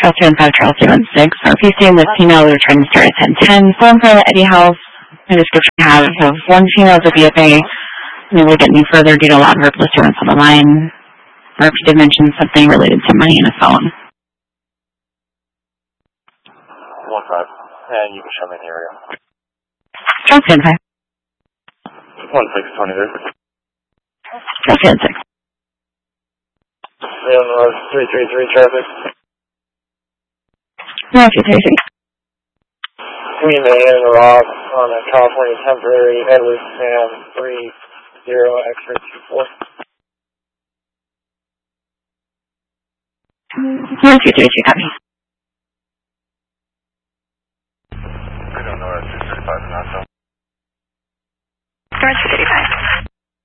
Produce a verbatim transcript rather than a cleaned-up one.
Charles two one five, Charles two one six. So if you stay in this female, we're trying to start at ten ten. Phone for Eddie House. The description I have of one female is a B F A. We will get any further due to a lot of verbal assurance on the line. Or if you did mention something related to money in a phone. one five. And you can show me the area. Charles two one five. one six twenty-three. Charles two one six. Leon Road three three three traffic. No, three three three. Between the and the Rock on a California temporary Edward Sam three zero X-ray two four. No, three three three, copy.